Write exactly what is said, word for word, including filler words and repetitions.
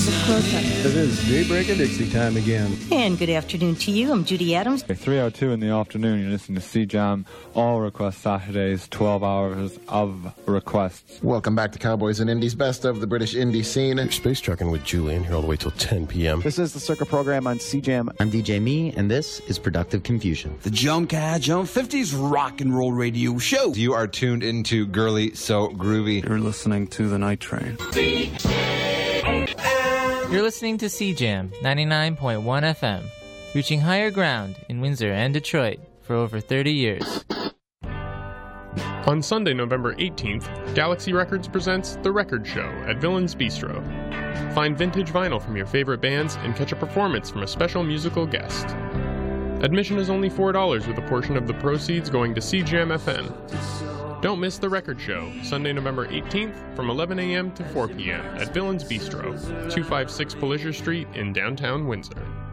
Elvis Closer. It is Daybreak and Dixie time again. And good afternoon to you. I'm Judy Adams. three oh two in the afternoon, you're listening to C Jam, all request Saturdays, twelve hours of requests. Welcome back to Cowboys and Indies, best of the British indie scene. You're space trucking with Julian here all the way till ten p.m. This is the Circa program on C Jam. I'm D J Me, and this is Productive Confusion. The Joan Cat Joan fifties rock and roll radio show. You are tuned into Girly So Groovy. You're listening to The Night Train. You're listening to C Jam ninety-nine point one F M, reaching higher ground in Windsor and Detroit for over thirty years. On Sunday, November eighteenth, Galaxy Records presents The Record Show at Villains Bistro. Find vintage vinyl from your favorite bands and catch a performance from a special musical guest. Admission is only four dollars with a portion of the proceeds going to C Jam F M. Don't miss The Record Show, Sunday, November eighteenth from eleven a.m. to four p.m. at Villains Bistro, two fifty-six Palliser Street in downtown Windsor.